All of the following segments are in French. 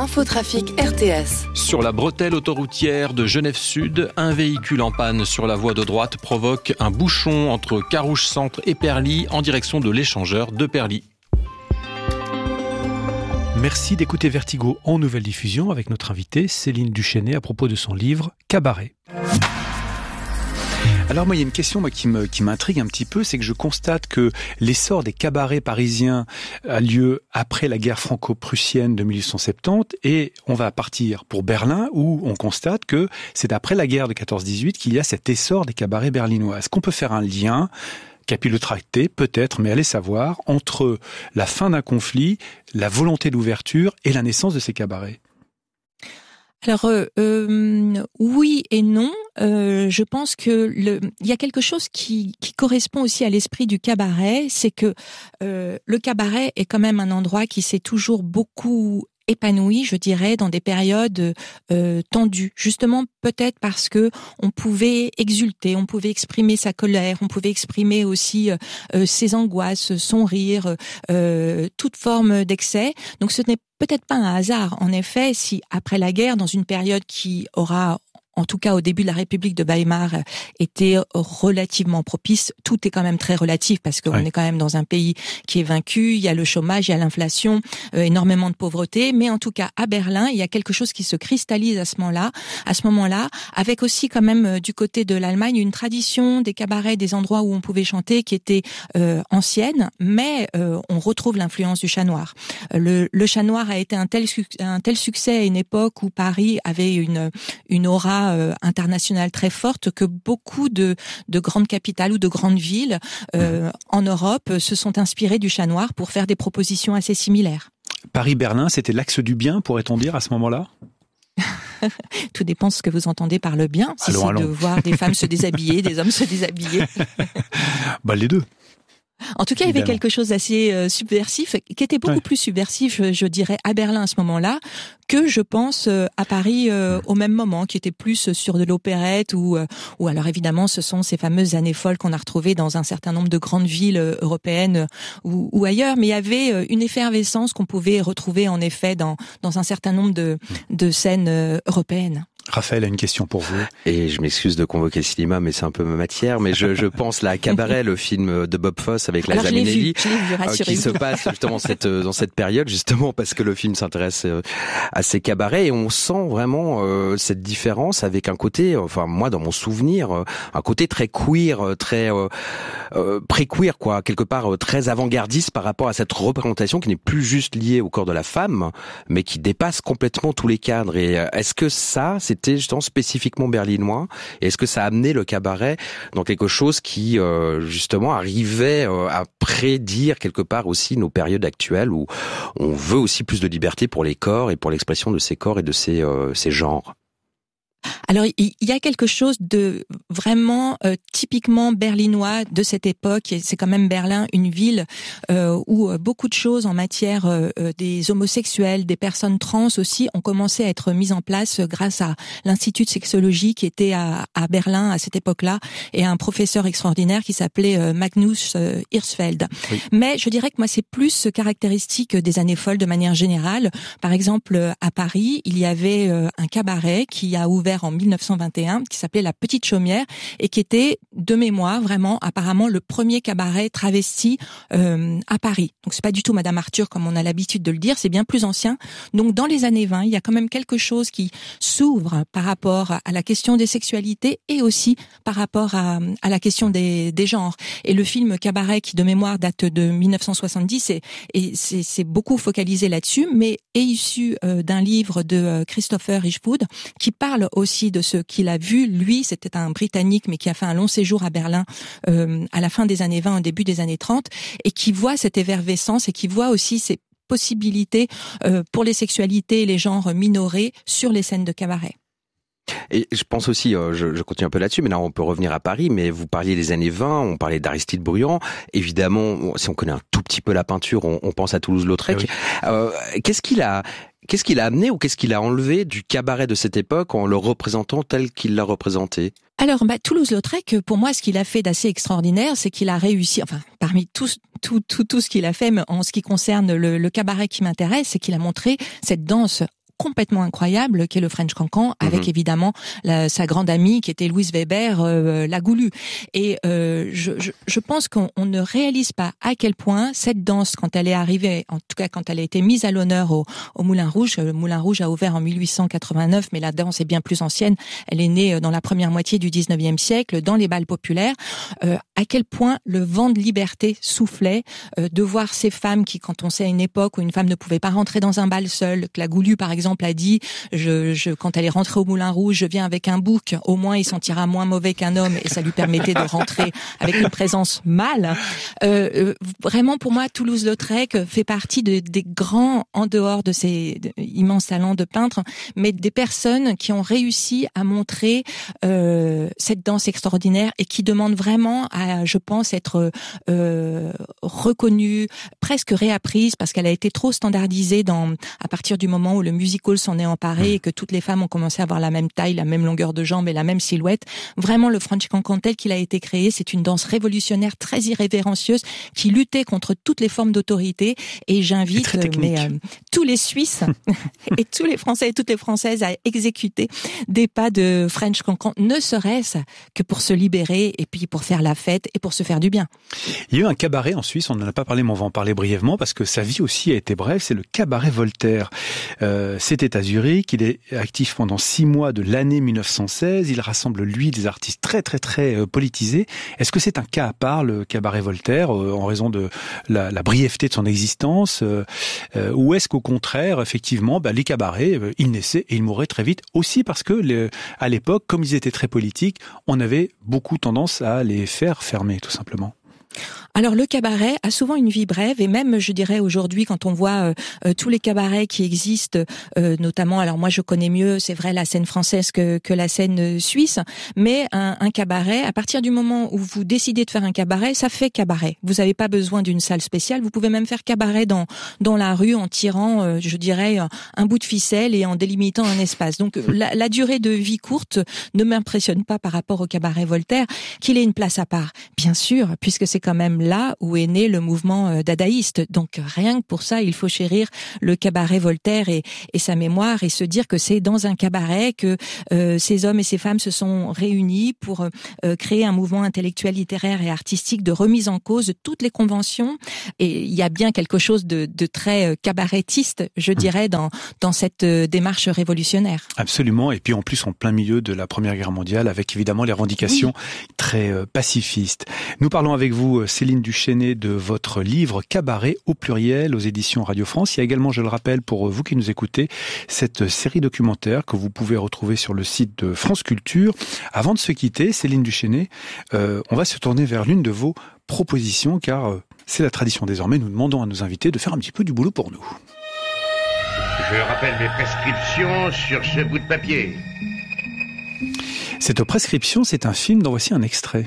Infotrafic RTS. Sur la bretelle autoroutière de Genève Sud, un véhicule en panne sur la voie de droite provoque un bouchon entre Carouge Centre et Perly en direction de l'échangeur de Perly. Merci d'écouter Vertigo en nouvelle diffusion avec notre invitée Céline Duchesnay à propos de son livre Cabaret. Alors moi, il y a une question qui m'intrigue un petit peu, c'est que je constate que l'essor des cabarets parisiens a lieu après la guerre franco-prussienne de 1870 et on va partir pour Berlin où on constate que c'est après la guerre de 14-18 qu'il y a cet essor des cabarets berlinois. Est-ce qu'on peut faire un lien capillotracté, peut-être, mais allez savoir, entre la fin d'un conflit, la volonté d'ouverture et la naissance de ces cabarets? Alors oui et non. Je pense que il y a quelque chose qui correspond aussi à l'esprit du cabaret, c'est que le cabaret est quand même un endroit qui s'est toujours beaucoup épanoui, je dirais, dans des périodes tendues. Justement, peut-être parce que on pouvait exulter, on pouvait exprimer sa colère, on pouvait exprimer aussi ses angoisses, son rire, toute forme d'excès. Donc ce n'est peut-être pas un hasard, en effet, si après la guerre, dans une période qui aura, en tout cas au début de la République de Weimar, était relativement propice. Tout est quand même très relatif parce qu'on est quand même dans un pays qui est vaincu, il y a le chômage, il y a l'inflation, énormément de pauvreté, mais en tout cas à Berlin, il y a quelque chose qui se cristallise à ce moment-là, avec aussi quand même du côté de l'Allemagne une tradition des cabarets, des endroits où on pouvait chanter qui était ancienne, mais on retrouve l'influence du chat noir. Le chat noir a été un tel succès à une époque où Paris avait une aura internationale très forte que beaucoup de grandes capitales ou de grandes villes en Europe se sont inspirées du chat noir pour faire des propositions assez similaires. Paris-Berlin, c'était l'axe du bien, pourrait-on dire, à ce moment-là ? Tout dépend de ce que vous entendez par le bien. Si c'est de voir des femmes se déshabiller, des hommes se déshabiller. Les deux. En tout cas, il y avait quelque chose d'assez subversif, qui était beaucoup plus subversif, je dirais, à Berlin à ce moment-là, que je pense à Paris au même moment, qui était plus sur de l'opérette ou alors évidemment, ce sont ces fameuses années folles qu'on a retrouvées dans un certain nombre de grandes villes européennes ou ailleurs. Mais il y avait une effervescence qu'on pouvait retrouver en effet dans un certain nombre de scènes européennes. Raphaël a une question pour vous. Et je m'excuse de convoquer le cinéma, mais c'est un peu ma matière. Mais je pense là à Cabaret, le film de Bob Fosse avec Liza Minnelli, qui se passe justement dans cette période, justement parce que le film s'intéresse à ces cabarets et on sent vraiment cette différence avec un côté, enfin moi dans mon souvenir, un côté très queer, très pré-queer quoi, quelque part très avant-gardiste par rapport à cette représentation qui n'est plus juste liée au corps de la femme, mais qui dépasse complètement tous les cadres. Et est-ce que c'était justement spécifiquement berlinois? Et est-ce que ça a amené le cabaret dans quelque chose qui justement arrivait à prédire quelque part aussi nos périodes actuelles où on veut aussi plus de liberté pour les corps et pour l'expression de ces corps et de ces genres? Alors, il y a quelque chose de vraiment typiquement berlinois de cette époque. Et c'est quand même Berlin, une ville où beaucoup de choses en matière des homosexuels, des personnes trans aussi, ont commencé à être mises en place grâce à l'Institut de sexologie qui était à Berlin à cette époque-là et un professeur extraordinaire qui s'appelait Magnus Hirschfeld. Oui. Mais je dirais que moi, c'est plus caractéristique des années folles de manière générale. Par exemple, à Paris, il y avait un cabaret qui a ouvert en 1921, qui s'appelait La Petite Chaumière et qui était, de mémoire, vraiment, apparemment, le premier cabaret travesti à Paris. Donc c'est pas du tout Madame Arthur comme on a l'habitude de le dire, c'est bien plus ancien. Donc dans les années 20, il y a quand même quelque chose qui s'ouvre par rapport à la question des sexualités et aussi par rapport à la question des genres. Et le film Cabaret, qui de mémoire date de 1970, et c'est beaucoup focalisé là-dessus, mais est issu d'un livre de Christopher Ishwood qui parle aussi de ce qu'il a vu. Lui, c'était un Britannique, mais qui a fait un long séjour à Berlin à la fin des années 20, au début des années 30, et qui voit cette effervescence et qui voit aussi ces possibilités pour les sexualités et les genres minorés sur les scènes de cabaret. Et je pense aussi, je continue un peu là-dessus, mais là on peut revenir à Paris, mais vous parliez des années 20, on parlait d'Aristide Bruand, évidemment, si on connaît un tout petit peu la peinture, on pense à Toulouse-Lautrec. Oui. Qu'est-ce qu'il a amené ou qu'est-ce qu'il a enlevé du cabaret de cette époque en le représentant tel qu'il l'a représenté? Alors, Toulouse-Lautrec, pour moi, ce qu'il a fait d'assez extraordinaire, c'est qu'il a réussi, enfin, parmi tout ce qu'il a fait, mais en ce qui concerne le cabaret qui m'intéresse, c'est qu'il a montré cette danse complètement incroyable qu'est le French Cancan, avec évidemment sa grande amie qui était Louise Weber, la Goulue. Et je pense qu'on ne réalise pas à quel point cette danse, quand elle est arrivée, en tout cas quand elle a été mise à l'honneur au Moulin Rouge, le Moulin Rouge a ouvert en 1889, mais la danse est bien plus ancienne, elle est née dans la première moitié du 19e siècle, dans les bals populaires, à quel point le vent de liberté soufflait, de voir ces femmes qui, quand on sait à une époque où une femme ne pouvait pas rentrer dans un bal seule, que la Goulue par exemple a dit, quand elle est rentrée au Moulin Rouge, je viens avec un bouc, au moins il sentira moins mauvais qu'un homme, et ça lui permettait de rentrer avec une présence mâle. Vraiment pour moi, Toulouse-Lautrec fait partie des grands, en dehors de ces immenses talents de peintre, mais des personnes qui ont réussi à montrer cette danse extraordinaire et qui demandent vraiment à, je pense, être reconnue, presque réapprise, parce qu'elle a été trop standardisée à partir du moment où le music-hall s'en est emparé et que toutes les femmes ont commencé à avoir la même taille, la même longueur de jambes et la même silhouette. Vraiment, le French Cancan tel qu'il a été créé, c'est une danse révolutionnaire, très irrévérencieuse, qui luttait contre toutes les formes d'autorité. Et j'invite tous les Suisses et tous les Français et toutes les Françaises à exécuter des pas de French Cancan, ne serait-ce que pour se libérer et puis pour faire la fête et pour se faire du bien. Il y a eu un cabaret en Suisse, on n'en a pas parlé, mais on va en parler brièvement parce que sa vie aussi a été brève, c'est le cabaret Voltaire. C'était à Zurich, il est actif pendant 6 mois de l'année 1916, il rassemble lui des artistes très très très politisés. Est-ce que c'est un cas à part, le cabaret Voltaire, en raison de la brièveté de son existence, ou est-ce qu'au contraire, effectivement, les cabarets, ils naissaient et ils mouraient très vite, aussi parce que à l'époque, comme ils étaient très politiques, on avait beaucoup tendance à les faire fermer, tout simplement. Alors le cabaret a souvent une vie brève, et même je dirais aujourd'hui quand on voit tous les cabarets qui existent, notamment, alors moi je connais mieux, c'est vrai, la scène française que la scène suisse, mais un cabaret, à partir du moment où vous décidez de faire un cabaret, ça fait cabaret. Vous n'avez pas besoin d'une salle spéciale, vous pouvez même faire cabaret dans la rue en tirant, je dirais, un bout de ficelle et en délimitant un espace. Donc la durée de vie courte ne m'impressionne pas par rapport au cabaret Voltaire, qu'il ait une place à part, bien sûr, puisque c'est quand même là où est né le mouvement dadaïste. Donc rien que pour ça, il faut chérir le cabaret Voltaire et sa mémoire, et se dire que c'est dans un cabaret que ces hommes et ces femmes se sont réunis pour créer un mouvement intellectuel, littéraire et artistique de remise en cause de toutes les conventions. Et il y a bien quelque chose de très cabaretiste, je dirais, dans cette démarche révolutionnaire. Absolument. Et puis en plus, en plein milieu de la Première Guerre mondiale, avec évidemment les revendications très pacifistes. Nous parlons avec vous, Céline Duchesnay, de votre livre Cabaret au pluriel aux éditions Radio France. Il y a également, je le rappelle, pour vous qui nous écoutez, cette série documentaire que vous pouvez retrouver sur le site de France Culture. Avant de se quitter, Céline Duchesnay, on va se tourner vers l'une de vos propositions, car c'est la tradition désormais. Nous demandons à nos invités de faire un petit peu du boulot pour nous. Je rappelle mes prescriptions sur ce bout de papier. Cette prescription, c'est un film dont voici un extrait.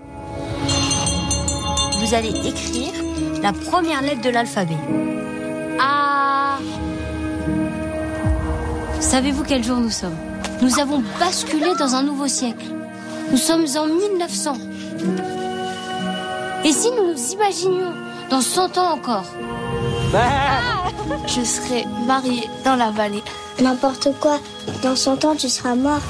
Vous allez écrire la première lettre de l'alphabet. A. Savez-vous quel jour nous sommes ? Nous avons basculé dans un nouveau siècle. Nous sommes en 1900. Et si nous nous imaginions dans 100 ans encore ? Je serai mariée dans la vallée. N'importe quoi. Dans 100 ans, tu seras mort.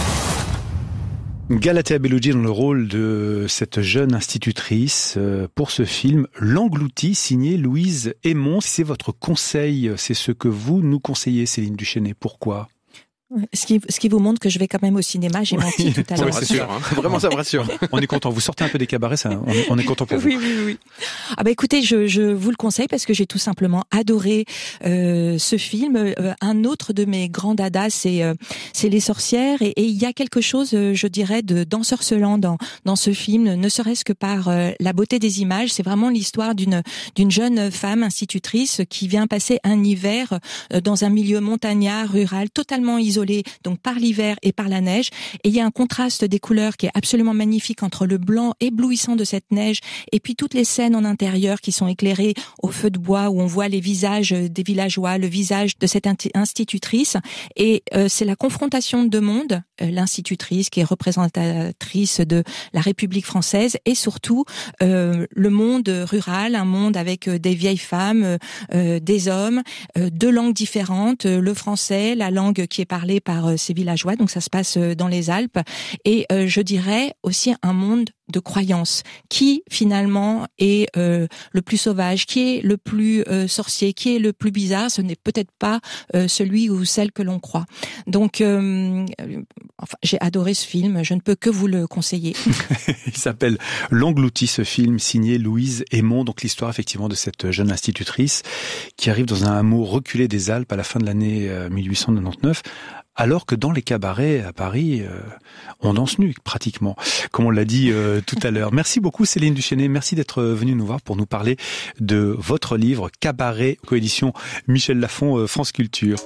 Galatea Bellucci dans le rôle de cette jeune institutrice pour ce film L'Englouti, signé Louise Hémon. C'est votre conseil, c'est ce que vous nous conseillez, Céline Duchesnay. Pourquoi ? Ce qui vous montre que je vais quand même au cinéma, j'ai menti tout à l'heure. Ça me rassure, vraiment ça me rassure. On est content, vous sortez un peu des cabarets, ça, on est content pour vous. Oui. Ah bah écoutez, je vous le conseille parce que j'ai tout simplement adoré ce film. Un autre de mes grands dadas, c'est Les Sorcières, et il y a quelque chose, je dirais, de d'ensorcelant dans ce film, ne serait-ce que par la beauté des images. C'est vraiment l'histoire d'une jeune femme institutrice qui vient passer un hiver dans un milieu montagnard, rural, totalement isolé, donc par l'hiver et par la neige. Et il y a un contraste des couleurs qui est absolument magnifique entre le blanc éblouissant de cette neige et puis toutes les scènes en intérieur qui sont éclairées au feu de bois, où on voit les visages des villageois, le visage de cette institutrice. Et c'est la confrontation de deux mondes l'institutrice, qui est représentatrice de la République française, et surtout le monde rural, un monde avec des vieilles femmes, des hommes, deux langues différentes, le français, la langue qui est parlée par ces villageois, donc ça se passe dans les Alpes, et je dirais aussi un monde de croyance, qui finalement est le plus sauvage, qui est le plus sorcier, qui est le plus bizarre. Ce n'est peut-être pas celui ou celle que l'on croit. Donc, j'ai adoré ce film, je ne peux que vous le conseiller. Il s'appelle L'Englouti, ce film, signé Louise Aymon, donc l'histoire effectivement de cette jeune institutrice qui arrive dans un hameau reculé des Alpes à la fin de l'année 1899, alors que dans les cabarets à Paris, on danse nu pratiquement, comme on l'a dit tout à l'heure. Merci beaucoup Céline Duchesnay, merci d'être venue nous voir pour nous parler de votre livre Cabaret, coédition Michel Lafon, France Culture.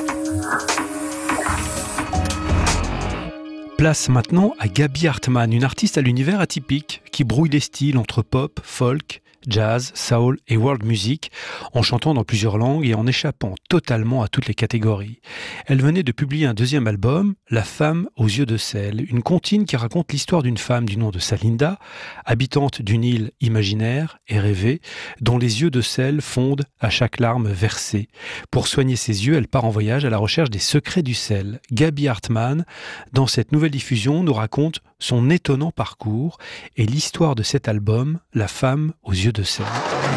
Place maintenant à Gaby Hartmann, une artiste à l'univers atypique qui brouille les styles entre pop, folk, jazz, soul et world music, en chantant dans plusieurs langues et en échappant totalement à toutes les catégories. Elle venait de publier un deuxième album, La femme aux yeux de sel, une comptine qui raconte l'histoire d'une femme du nom de Salinda, habitante d'une île imaginaire et rêvée, dont les yeux de sel fondent à chaque larme versée. Pour soigner ses yeux, elle part en voyage à la recherche des secrets du sel. Gaby Hartmann, dans cette nouvelle diffusion, nous raconte son étonnant parcours et l'histoire de cet album, La femme aux yeux de sel.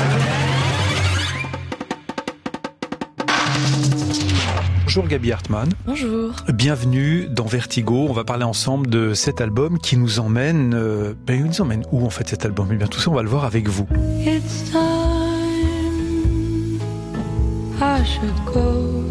Bonjour Gaby Hartmann. Bonjour. Bienvenue dans Vertigo. On va parler ensemble de cet album qui nous emmène... il nous emmène où en fait cet album ? Eh bien tout ça on va le voir avec vous. It's time I should go.